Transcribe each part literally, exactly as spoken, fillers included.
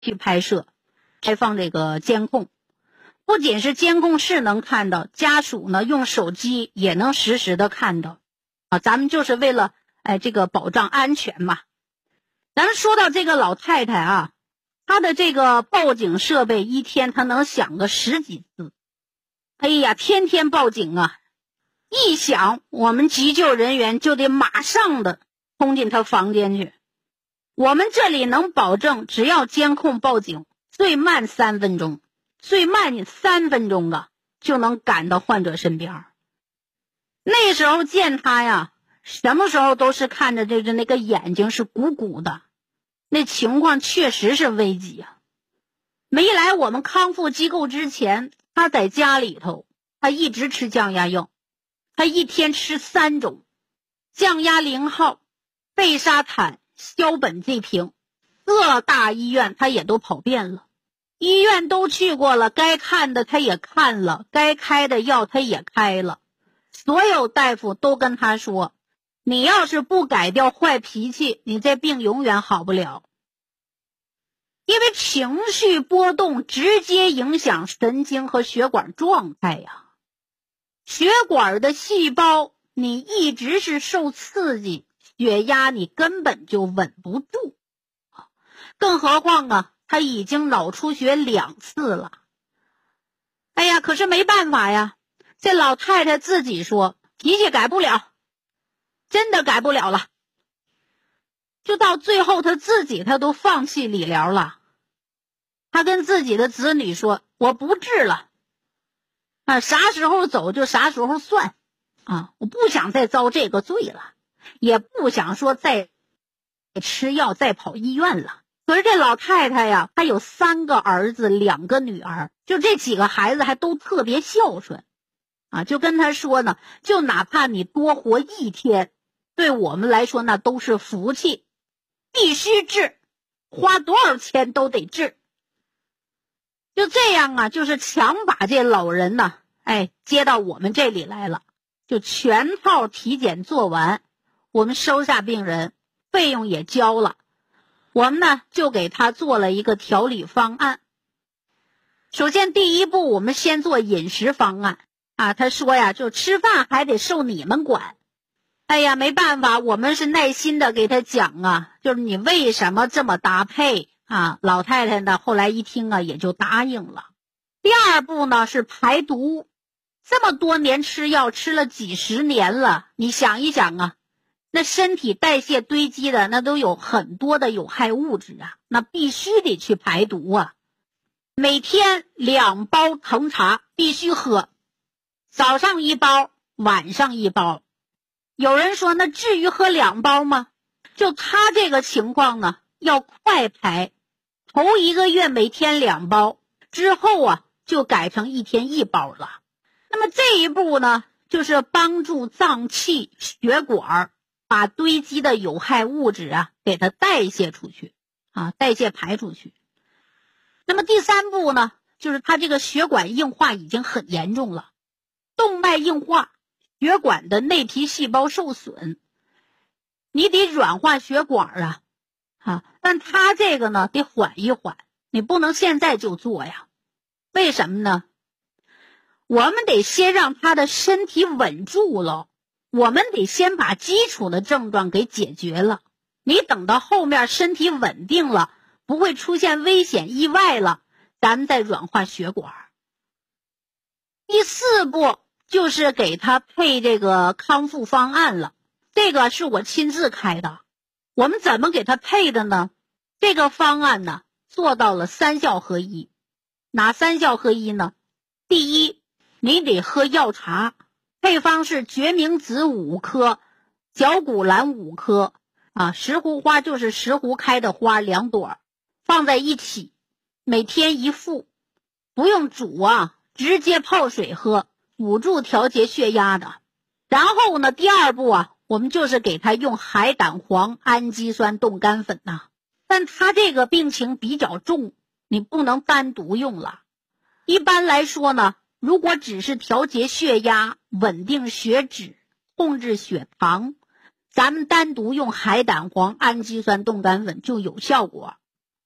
去拍摄，开放这个监控。不仅是监控室能看到，家属呢用手机也能实时的看到啊，咱们就是为了哎这个保障安全嘛。咱们说到这个老太太啊，她的这个报警设备一天她能响个十几次，哎呀，天天报警啊！一响，我们急救人员就得马上的冲进她房间去。我们这里能保证，只要监控报警，最慢三分钟，最慢你三分钟啊，就能赶到患者身边。那时候见她呀，什么时候都是看着这个那个眼睛是鼓鼓的，那情况确实是危急啊。没来我们康复机构之前，她在家里头，她一直吃降压药，她一天吃三种，降压零号、贝沙坦、硝苯这瓶，各大医院她也都跑遍了，医院都去过了，该看的她也看了，该开的药她也开了。所有大夫都跟她说，你要是不改掉坏脾气，你这病永远好不了。因为情绪波动直接影响神经和血管状态呀。血管的细胞你一直是受刺激，血压你根本就稳不住。更何况啊，他已经脑出血两次了。哎呀，可是没办法呀，这老太太自己说脾气改不了，真的改不了了。就到最后她自己她都放弃理疗了。她跟自己的子女说，我不治了啊，啥时候走就啥时候算啊，我不想再遭这个罪了，也不想说再吃药再跑医院了。可是这老太太呀，她有三个儿子两个女儿，就这几个孩子还都特别孝顺啊，就跟她说呢，就哪怕你多活一天，对我们来说那都是福气，必须治，花多少钱都得治。就这样啊，就是强把这老人呢，哎，接到我们这里来了，就全套体检做完，我们收下病人，费用也交了，我们呢就给他做了一个调理方案。首先第一步，我们先做饮食方案啊，他说呀，就吃饭还得受你们管。哎呀，没办法，我们是耐心的给他讲啊，就是你为什么这么搭配啊？老太太呢后来一听啊，也就答应了。第二步呢是排毒，这么多年吃药吃了几十年了，你想一想啊，那身体代谢堆积的那都有很多的有害物质啊，那必须得去排毒啊。每天两包藤茶必须喝，早上一包，晚上一包。有人说那至于喝两包吗？就他这个情况呢，要快排，头一个月每天两包，之后啊就改成一天一包了。那么这一步呢，就是帮助脏器血管把堆积的有害物质啊给它代谢出去啊，代谢排出去。那么第三步呢，就是他这个血管硬化已经很严重了，动脉硬化，血管的内皮细胞受损，你得软化血管啊啊！但他这个呢得缓一缓，你不能现在就做呀。为什么呢？我们得先让他的身体稳住了，我们得先把基础的症状给解决了。你等到后面身体稳定了，不会出现危险意外了，咱们再软化血管。第四步就是给他配这个康复方案了，这个是我亲自开的。我们怎么给他配的呢？这个方案呢，做到了三效合一。哪三效合一呢？第一，你得喝药茶，配方是决明子五颗，绞股蓝五颗啊，石斛花就是石斛开的花两朵，放在一起，每天一副，不用煮啊，直接泡水喝，辅助调节血压的。然后呢，第二步啊，我们就是给他用海胆黄氨基酸冻干粉呐、啊。但他这个病情比较重，你不能单独用了。一般来说呢，如果只是调节血压、稳定血脂、控制血糖，咱们单独用海胆黄氨基酸冻干粉就有效果。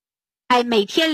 哎，每天